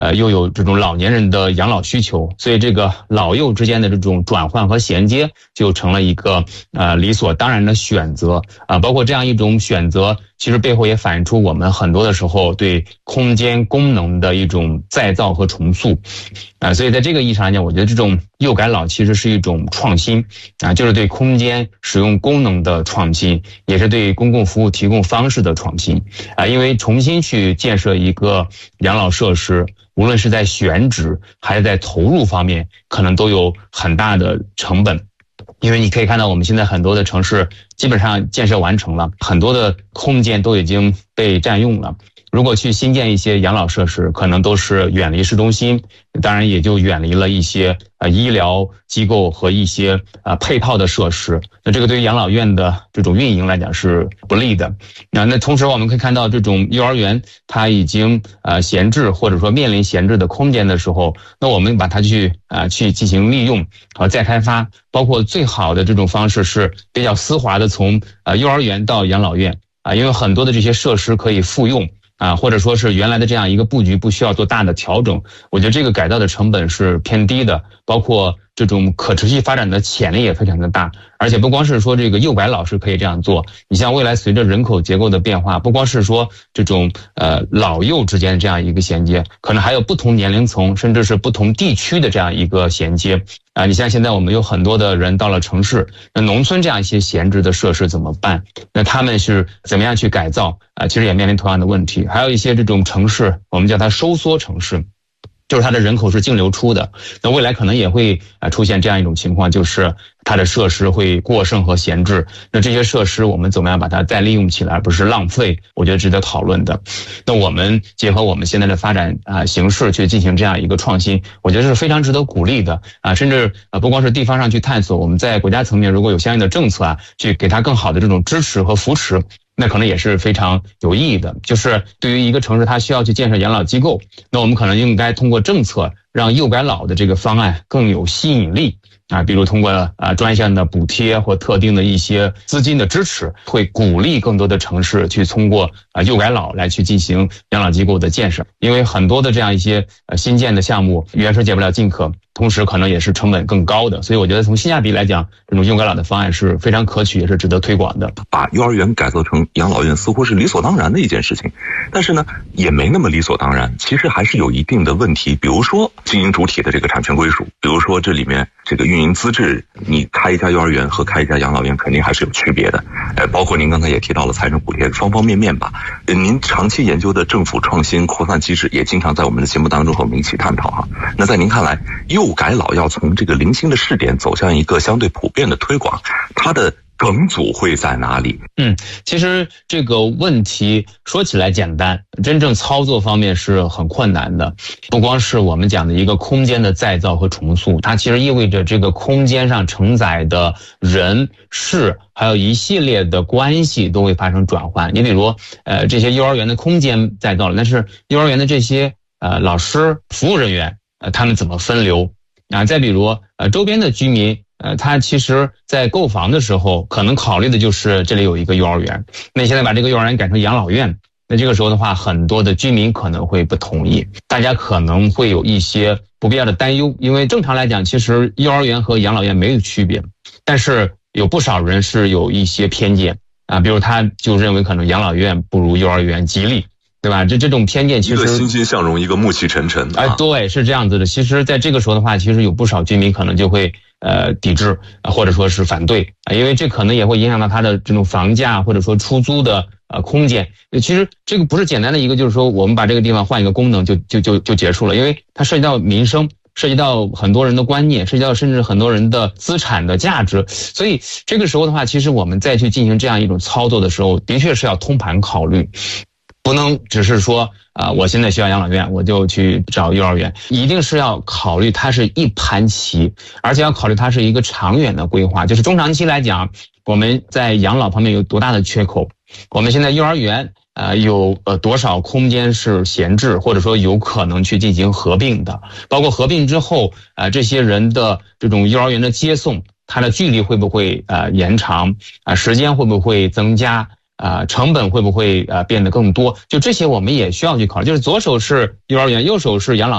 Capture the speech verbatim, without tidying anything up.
呃又有这种老年人的养老需求，所以这个老幼之间的这种转换和衔接就成了一个呃理所当然的选择啊。包括这样一种选择，其实背后也反映出我们很多的时候对空间功能的一种再造和重塑啊。所以在这个意义上来讲，我觉得这种幼改老其实是一种创新啊，就是对空间使用功能的创新，也是对公共服务提供方式的创新啊。因为重新去建设一个养老设施，无论是在选址还是在投入方面，可能都有很大的成本。因为你可以看到我们现在很多的城市基本上建设完成了，很多的空间都已经被占用了。如果去新建一些养老设施，可能都是远离市中心，当然也就远离了一些呃医疗机构和一些呃配套的设施。那这个对于养老院的这种运营来讲是不利的。那那同时我们可以看到，这种幼儿园它已经呃闲置或者说面临闲置的空间的时候，那我们把它去呃去进行利用和再开发，包括最好的这种方式是比较丝滑的从呃幼儿园到养老院啊，因为很多的这些设施可以复用。啊，或者说是原来的这样一个布局不需要做大的调整，我觉得这个改造的成本是偏低的，包括这种可持续发展的潜力也非常的大。而且不光是说这个幼改老是可以这样做，你像未来随着人口结构的变化，不光是说这种呃老幼之间这样一个衔接，可能还有不同年龄层甚至是不同地区的这样一个衔接啊。你像现在我们有很多的人到了城市，那农村这样一些闲置的设施怎么办？那他们是怎么样去改造啊？其实也面临同样的问题。还有一些这种城市，我们叫它收缩城市，就是它的人口是净流出的，那未来可能也会啊出现这样一种情况，就是它的设施会过剩和闲置。那这些设施我们怎么样把它再利用起来，而不是浪费？我觉得值得讨论的。那我们结合我们现在的发展啊形势去进行这样一个创新，我觉得是非常值得鼓励的啊。甚至啊不光是地方上去探索，我们在国家层面如果有相应的政策啊，去给它更好的这种支持和扶持，那可能也是非常有意义的。就是对于一个城市它需要去建设养老机构，那我们可能应该通过政策让幼改老的这个方案更有吸引力啊，比如通过啊专项的补贴或特定的一些资金的支持，会鼓励更多的城市去通过啊幼改老来去进行养老机构的建设。因为很多的这样一些呃新建的项目，原车解不了近渴，同时可能也是成本更高的。所以我觉得从性价比来讲，这种幼改老的方案是非常可取，也是值得推广的。 把幼儿园改造成养老院似乎是理所当然的一件事情，但是呢也没那么理所当然，其实还是有一定的问题。比如说经营主体的这个产权归属，比如说这里面这个运营资质，你开一家幼儿园和开一家养老院肯定还是有区别的。呃，包括您刚才也提到了财政补贴，方方面面吧。呃，您长期研究的政府创新扩散机制也经常在我们的节目当中和我们一起探讨哈。那在您看来，幼改老要从这个零星的试点走向一个相对普遍的推广，它的梗阻会在哪里？ 嗯，其实这个问题说起来简单，真正操作方面是很困难的。不光是我们讲的一个空间的再造和重塑，它其实意味着这个空间上承载的人事还有一系列的关系都会发生转换。你比如呃这些幼儿园的空间再造了，但是幼儿园的这些呃老师服务人员呃他们怎么分流啊？再比如呃周边的居民呃，他其实在购房的时候，可能考虑的就是这里有一个幼儿园。那你现在把这个幼儿园改成养老院，那这个时候的话，很多的居民可能会不同意，大家可能会有一些不必要的担忧。因为正常来讲，其实幼儿园和养老院没有区别，但是有不少人是有一些偏见啊，比如他就认为可能养老院不如幼儿园吉利。对吧？这这种偏见其实一个欣欣向荣，一个暮气沉沉的。 哎、啊，对，是这样子的。其实，在这个时候的话，其实有不少居民可能就会呃抵制啊，或者说是反对啊，因为这可能也会影响到他的这种房价或者说出租的呃空间。其实这个不是简单的一个，就是说我们把这个地方换一个功能就就就就结束了，因为它涉及到民生，涉及到很多人的观念，涉及到甚至很多人的资产的价值。所以这个时候的话，其实我们再去进行这样一种操作的时候，的确是要通盘考虑。不能只是说啊、呃，我现在需要养老院，我就去找幼儿园，一定是要考虑它是一盘棋，而且要考虑它是一个长远的规划。就是中长期来讲，我们在养老方面有多大的缺口？我们现在幼儿园呃有呃多少空间是闲置，或者说有可能去进行合并的？包括合并之后，呃这些人的这种幼儿园的接送，它的距离会不会呃延长？啊、呃，时间会不会增加？啊、呃，成本会不会呃变得更多？就这些我们也需要去考虑。就是左手是幼儿园，右手是养老